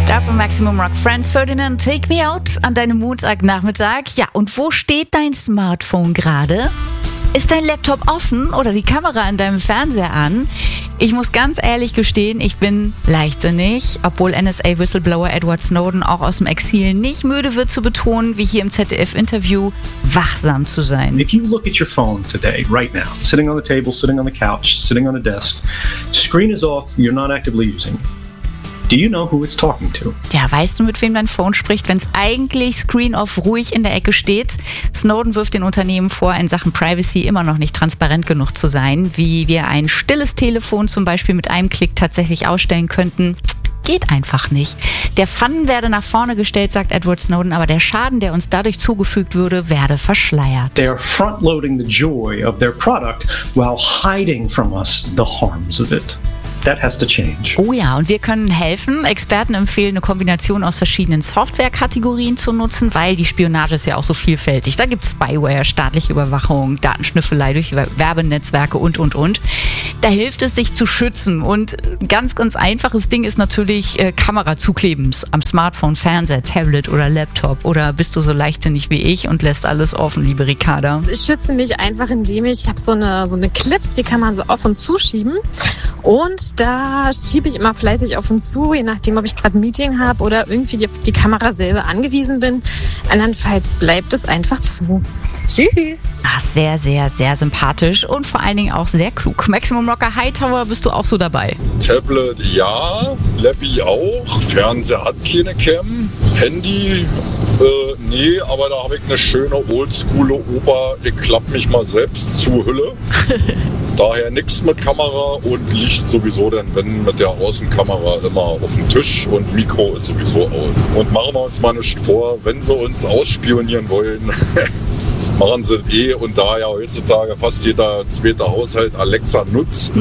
Dafür Maximum Rock Franz Ferdinand, Take Me Out an deinem Montagnachmittag. Ja, und wo steht dein Smartphone gerade? Ist dein Laptop offen oder die Kamera an deinem Fernseher an? Ich muss ganz ehrlich gestehen, ich bin leichtsinnig, obwohl NSA-Whistleblower Edward Snowden auch aus dem Exil nicht müde wird zu betonen, wie hier im ZDF-Interview, wachsam zu sein. If you look at your phone today, right now, sitting on the table, sitting on the couch, sitting on a desk, screen is off, you're not actively using it. Do you know who it's talking to? Ja, weißt du, mit wem dein Phone spricht, wenn es eigentlich Screen-off ruhig in der Ecke steht? Snowden wirft den Unternehmen vor, in Sachen Privacy immer noch nicht transparent genug zu sein, wie wir ein stilles Telefon zum Beispiel mit einem Klick tatsächlich ausstellen könnten. Geht einfach nicht. Der Fun werde nach vorne gestellt, sagt Edward Snowden, aber der Schaden, der uns dadurch zugefügt würde, werde verschleiert. They're front-loading the joy of their product while hiding from us the harms of it. That has to change. Oh ja, und wir können helfen. Experten empfehlen, eine Kombination aus verschiedenen Softwarekategorien zu nutzen, weil die Spionage ist ja auch so vielfältig. Da gibt es Spyware, staatliche Überwachung, Datenschnüffelei durch Werbenetzwerke und. Da hilft es, sich zu schützen. Und ein ganz, ganz einfaches Ding ist natürlich Kamera zukleben am Smartphone, Fernseher, Tablet oder Laptop. Oder bist du so leichtsinnig wie ich und lässt alles offen, liebe Ricarda? Ich schütze mich einfach, indem ich habe so eine Clips, die kann man so auf und zuschieben. Und da schiebe ich immer fleißig auf und zu, je nachdem, ob ich gerade ein Meeting habe oder irgendwie auf die Kamera selber angewiesen bin. Andernfalls bleibt es einfach zu. Tschüss. Ach, sehr, sehr, sehr sympathisch und vor allen Dingen auch sehr klug. Maximum Rocker Hightower, bist du auch so dabei? Tablet ja, Lappi auch, Fernseher hat keine Cam, Handy nee, aber da habe ich eine schöne oldschoole Oper, ich klappe mich mal selbst zu Hülle. Daher nichts mit Kamera und Licht sowieso, denn wenn mit der Außenkamera immer auf dem Tisch und Mikro ist sowieso aus. Und machen wir uns mal nicht vor, wenn sie uns ausspionieren wollen, machen sie es und da ja heutzutage fast jeder zweite Haushalt Alexa nutzt,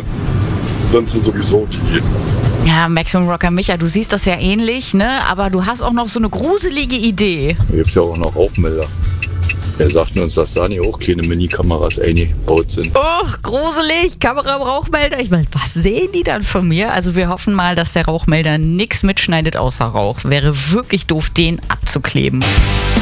sind sie sowieso die. Ja, Maximum Rocker Micha, du siehst das ja ähnlich, ne? Aber du hast auch noch so eine gruselige Idee. Da gibt es ja auch noch Rauchmelder. Er sagten uns, dass da nicht auch kleine Mini-Kameras eingebaut sind. Gruselig, Kamera-Rauchmelder. Ich meine, was sehen die dann von mir? Also wir hoffen mal, dass der Rauchmelder nichts mitschneidet außer Rauch. Wäre wirklich doof, den abzukleben.